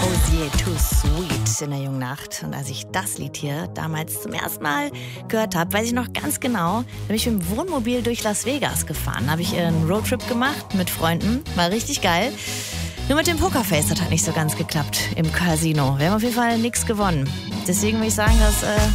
Osier Too Sweet in der jungen Nacht. Und als ich das Lied hier damals zum ersten Mal gehört habe, weiß ich noch ganz genau, da bin ich mit dem Wohnmobil durch Las Vegas gefahren. Da habe ich einen Roadtrip gemacht mit Freunden. War richtig geil. Nur mit dem Pokerface, das hat nicht so ganz geklappt im Casino. Wir haben auf jeden Fall nichts gewonnen. Deswegen würde ich sagen, dass